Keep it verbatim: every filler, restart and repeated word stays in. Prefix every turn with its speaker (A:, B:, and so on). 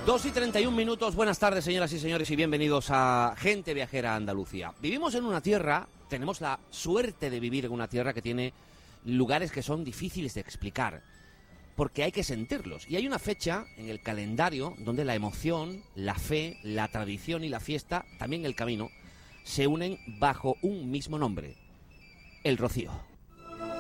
A: dos y treinta y un minutos, buenas tardes señoras y señores y bienvenidos a Gente Viajera a Andalucía. Vivimos en una tierra, tenemos la suerte de vivir en una tierra que tiene lugares que son difíciles de explicar, porque hay que sentirlos. Y hay una fecha en el calendario donde la emoción, la fe, la tradición y la fiesta, también el camino, se unen bajo un mismo nombre, el Rocío.